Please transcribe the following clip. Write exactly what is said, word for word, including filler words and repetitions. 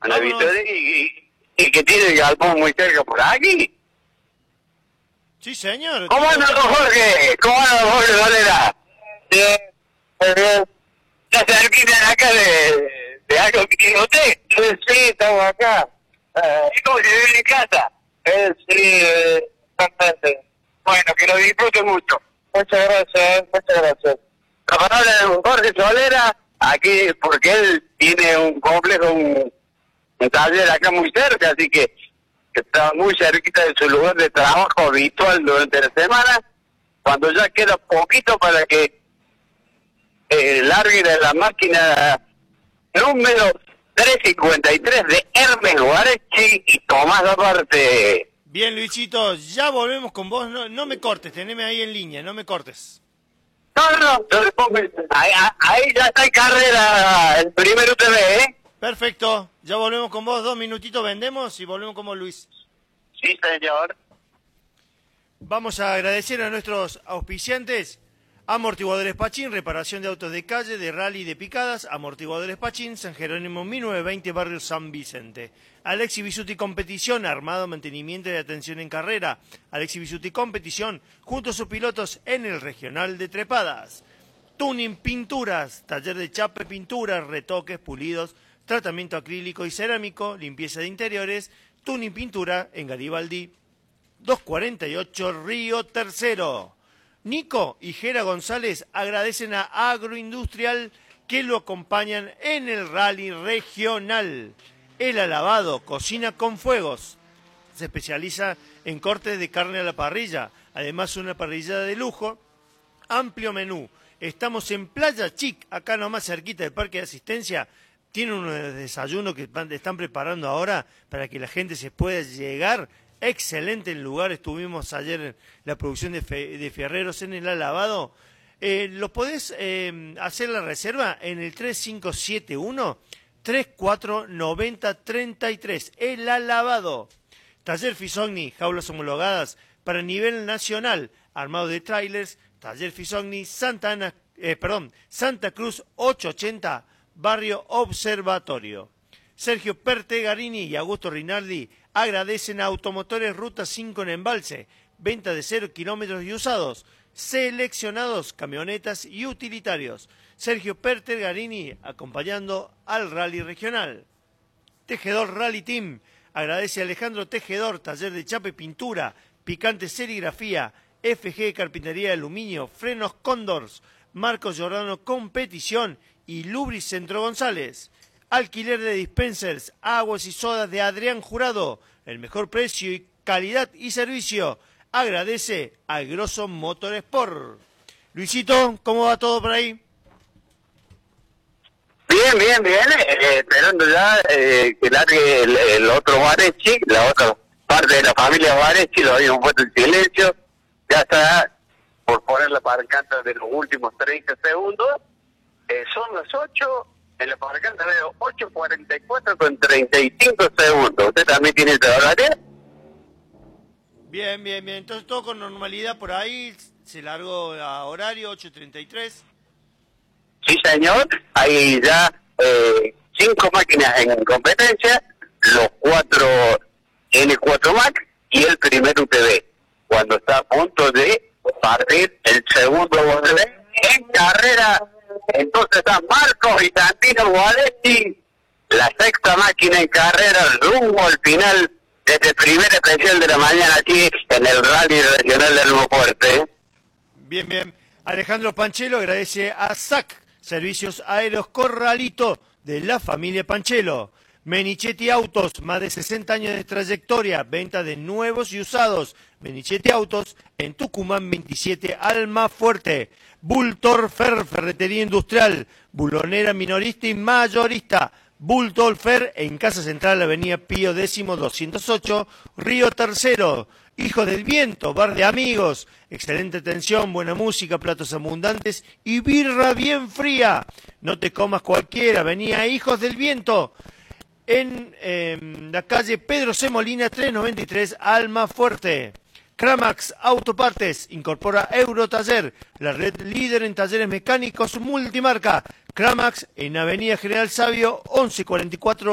Ana Victoria, y, y que tiene el galpón muy cerca por aquí. Sí, señor. ¿Cómo anda, don Jorge? ¿Cómo anda, don Jorge Valera? Bien, bien. ¿Está cerquita de acá de, de algo que tiene usted? Sí, estamos acá. Uh, ¿Y cómo se vive en casa? Eh, sí, eh, bastante. Bueno, que lo disfrute mucho. Muchas gracias, muchas gracias. La palabra de don Jorge Solera, aquí, porque él tiene un complejo, un, un taller acá muy cerca, así que está muy cerquita de su lugar de trabajo habitual durante la semana, cuando ya queda poquito para que eh, largue de la máquina número trescientos cincuenta y tres de Hermes Guarechi y Tomás aparte. Bien, Luisito, ya volvemos con vos. No, no me cortes, teneme ahí en línea, no me cortes. No, no, no, no le pongo- ahí, ahí ya está en carrera el primer U T V, ¿eh? Perfecto, ya volvemos con vos. Dos minutitos vendemos y volvemos con vos, Luis. Sí, señor. Vamos a agradecer a nuestros auspiciantes. Amortiguadores Pachín, reparación de autos de calle, de rally y de picadas. Amortiguadores Pachín, San Jerónimo mil novecientos veinte, barrio San Vicente. Alexi Bisuti Competición, armado, mantenimiento y atención en carrera. Alexi Bisuti Competición, junto a sus pilotos en el Regional de Trepadas. Tuning Pinturas, taller de chape, pinturas, retoques, pulidos, tratamiento acrílico y cerámico, limpieza de interiores. Tuning Pintura en Garibaldi doscientos cuarenta y ocho, Río Tercero. Nico y Gera González agradecen a Agroindustrial que lo acompañan en el rally regional. El Alabado, cocina con fuegos. Se especializa en cortes de carne a la parrilla. Además, una parrillada de lujo. Amplio menú. Estamos en Playa Chic, acá nomás cerquita del Parque de Asistencia. Tienen un desayuno que están preparando ahora para que la gente se pueda llegar. Excelente el lugar, estuvimos ayer en la producción de, fe, de Fierreros en el Alabado. Eh, lo podés eh, hacer la reserva en el tres cinco siete uno, tres cuatro nueve cero, tres tres. El Alabado. Taller Fisogni, jaulas homologadas para nivel nacional, armado de trailers. Taller Fisogni, Santa Ana, eh, perdón, Santa Cruz ochocientos ochenta, barrio Observatorio. Sergio Pertegarini y Augusto Rinaldi agradecen a Automotores Ruta cinco en Embalse, venta de cero kilómetros y usados, seleccionados camionetas y utilitarios. Sergio Pertegarini acompañando al Rally Regional. Tejedor Rally Team agradece a Alejandro Tejedor, taller de chape, pintura, picante, serigrafía, F G Carpintería de Aluminio, frenos Condors, Marcos Giordano Competición y Lubris Centro González. Alquiler de dispensers, aguas y sodas de Adrián Jurado. El mejor precio y calidad y servicio. Agradece a Grosso Motorsport. Luisito, ¿cómo va todo por ahí? Bien, bien, bien, eh, esperando ya eh, que largue el, el otro Guarechi, la otra parte de la familia Guarechi, lo habíamos puesto en silencio, ya está por poner la parcanta de los últimos treinta segundos, eh, son las ocho, en la parcanta veo ocho cuarenta y cuatro con treinta y cinco segundos, ¿usted también tiene ese horario? Bien, bien, bien, entonces todo con normalidad por ahí, se largó a horario ocho treinta y tres. Sí, señor, hay ya eh, cinco máquinas en competencia, los cuatro N cuatro Mac y el primer U T V, cuando está a punto de partir el segundo U T V en carrera. Entonces está Marcos y Santino Guarechi, la sexta máquina en carrera, rumbo al final de este primer especial de la mañana aquí en el Rally Regional del Nuevo Fuerte. Bien, bien. Alejandro Panchelo agradece a S A C, Servicios Aéreos Corralito, de la familia Panchelo. Menichetti Autos, más de sesenta años de trayectoria, venta de nuevos y usados. Menichetti Autos, en Tucumán veintisiete, Almafuerte. Bultorfer, Ferretería Industrial, bulonera minorista y mayorista. Bultorfer, en Casa Central, Avenida Pío X, doscientos ocho, Río Tercero. Hijos del Viento, bar de amigos, excelente atención, buena música, platos abundantes y birra bien fría. No te comas cualquiera, venía Hijos del Viento en eh, la calle Pedro C. Molina trescientos noventa y tres, Almafuerte. Cramax Autopartes incorpora Eurotaller, la red líder en talleres mecánicos multimarca. Cramax en Avenida General Sabio once cuarenta y cuatro.